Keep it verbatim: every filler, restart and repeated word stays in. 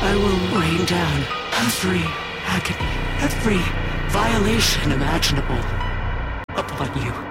I will rain down every agony, every violation imaginable upon you.